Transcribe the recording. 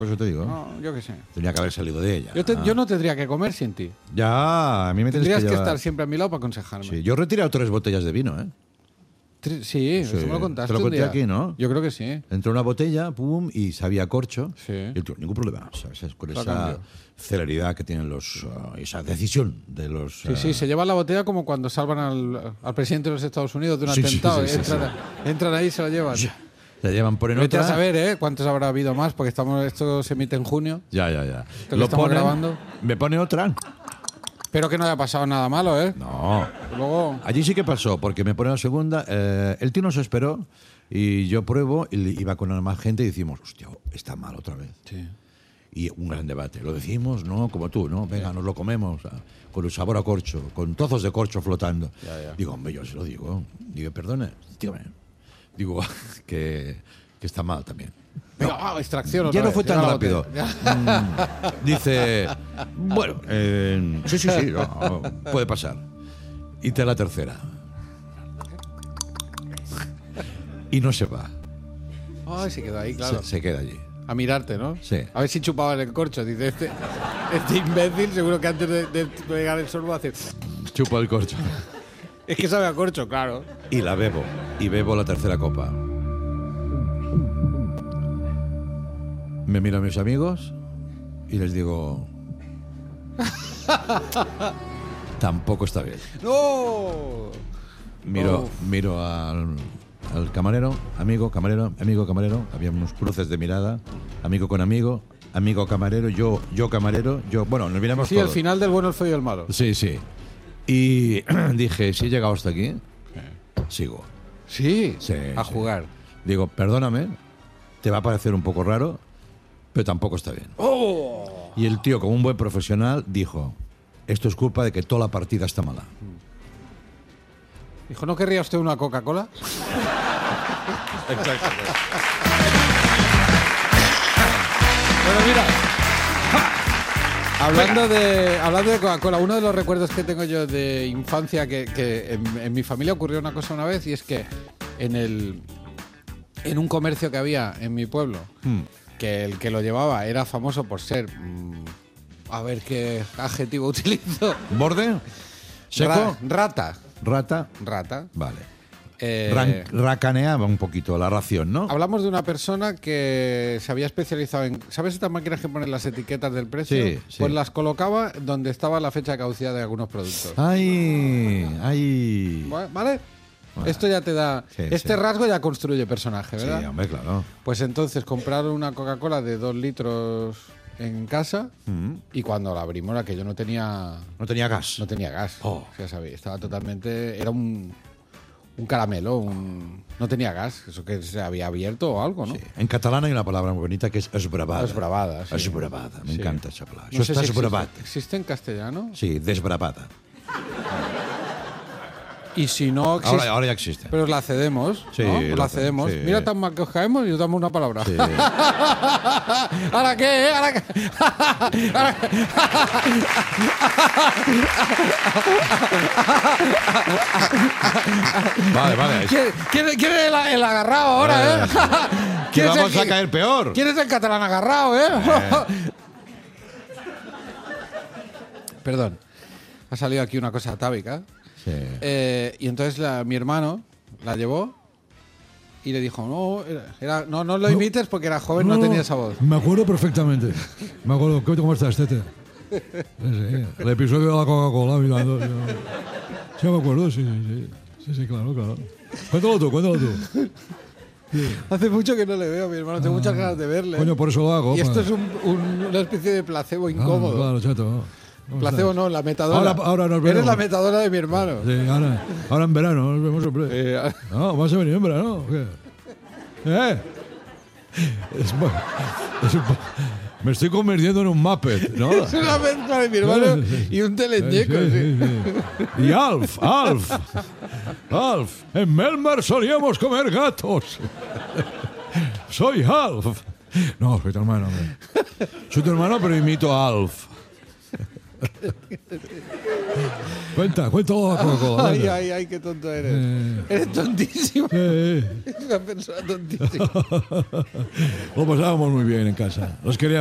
Por eso te digo. No, yo qué sé. Tenía que haber salido de ella. Yo no tendría que comer sin ti. Ya, a mí me Tendrías tienes que llevar. estar siempre a mi lado para aconsejarme. Sí, yo he retirado 3 botellas de vino, ¿eh? Sí, eso me lo contaste. Te lo un conté día. aquí, ¿no? Yo creo que sí. Entró una botella, pum, y sabía a corcho. Sí. Y el tío, ningún problema. ¿Sabes? Con Lo esa cambio. celeridad que tienen esa decisión de los. Sí, se llevan la botella como cuando salvan al presidente de los Estados Unidos de un Sí, sí, atentado. sí, sí, Entran ahí y se la llevan. La llevan por en Vete otra. a saber, cuántos habrá habido más, porque esto se emite en junio. Ya. que estamos grabando. Me pone otra. Espero que no haya pasado nada malo, ¿eh? No. Luego. Allí sí que pasó, porque me pone la segunda. El tío nos esperó y yo pruebo y iba con más gente y decimos, hostia, está mal otra vez. Sí. Y un gran debate. Lo decimos, ¿no? Como tú, ¿no? Venga, nos lo comemos. Con el sabor a corcho, con trozos de corcho flotando. Ya. Digo, hombre, yo se lo digo. Digo, perdone, tío, digo que está mal también. Venga, extracción. otra Ya no vez, fue tan llega la rápido. botella. Dice, bueno, sí, no, puede pasar. Y te la tercera. Y no se va. Ay, se quedó ahí, claro. Se queda allí. A mirarte, ¿no? Sí. A ver si chupaba el corcho. Dice, este imbécil seguro que antes de pegar el sorbo hace... Chupa el corcho. Es que sabe a corcho, claro. Y la bebo. Y bebo la tercera copa. Me miro a mis amigos y les digo... Tampoco está bien. ¡No! Miro al camarero, amigo, camarero. Había unos cruces de mirada. Amigo con amigo, camarero, yo camarero, yo... Bueno, nos miramos Sí, todos. al final del bueno, el feo y el malo. Sí. Y dije, si he llegado hasta aquí, sigo. Sí, Sí, a sí. jugar. Digo, perdóname, te va a parecer un poco raro, pero tampoco está bien. ¡Oh! Y el tío, como un buen profesional, dijo, esto es culpa de que toda la partida está mala. Dijo, ¿no querría usted una Coca-Cola? Exacto. Bueno, mira. Hablando de Coca-Cola, uno de los recuerdos que tengo yo de infancia, que en mi familia ocurrió una cosa una vez, y es que en un comercio que había en mi pueblo, que el que lo llevaba era famoso por ser, a ver qué adjetivo utilizo, ¿Borde? ¿Seco? Rata. ¿Rata? Vale. Racaneaba un poquito la ración, ¿no? Hablamos de una persona que se había especializado en... ¿Sabes estas máquinas que ponen las etiquetas del precio? Sí. Pues las colocaba donde estaba la fecha de caducidad de algunos productos. ¡Ay! ¿Vale? Esto ya te da... Sí, este sí. rasgo ya construye personaje, Sí, ¿verdad? hombre, claro. Pues entonces compraron una Coca-Cola de 2 litros en casa y cuando la abrimos aquello no tenía No tenía gas. gas. Oh. Ya sabéis, estaba totalmente... Era un caramelo, no tenía gas. Eso que se había abierto o algo, ¿no? Sí. En catalán hay una palabra muy bonita que es esbravada. Esbravada, sí. Esbravada, me Sí. encanta esa palabra. No Eso sé está si esbravat. ¿Existe en castellano? Sí, desbravada. Y si no existe... Ahora ya existe. Pero la cedemos, Sí, ¿no? Pues lo la hacemos, cedemos. sí. Mira tan mal que os caemos y os damos una palabra. Sí. ¿Ahora qué, ¿Ahora qué? Vale. ¿Quién es el agarrado ahora, Que ¿Quién es vamos el a caer peor. ¿Quién es el catalán agarrado, Perdón. Ha salido aquí una cosa atávica. Sí. Y entonces mi hermano la llevó y le dijo, no lo imites porque era joven, no tenía esa voz. Me acuerdo perfectamente. Me acuerdo. ¿Cómo estás, Tete? Sí, el episodio de la Coca-Cola mirando. Sí, me acuerdo, sí, claro. Cuéntalo tú. Sí. Hace mucho que no le veo a mi hermano, tengo muchas ganas de verle. Coño, por eso lo hago. Y esto es una especie de placebo incómodo. Claro, chato. Placebo no, la metadora. Ahora nos Eres veremos. la metadora de mi hermano. Sí, ahora en verano nos vemos siempre. No, vas a venir en verano. ¿O qué? Me estoy convirtiendo en un Muppet, ¿no? Es una mezcla de mi hermano y un teleñeco. Sí. Y Alf. En Melmar solíamos comer gatos. Soy Alf. No, soy tu hermano, hombre. Soy tu hermano, pero imito a Alf. Cuéntalo la Coca-Cola. Ay, venga. ay, ay, qué tonto eres. Eres tontísimo. Sí. Una persona tontísima. Lo pasábamos muy bien en casa. Los queríamos.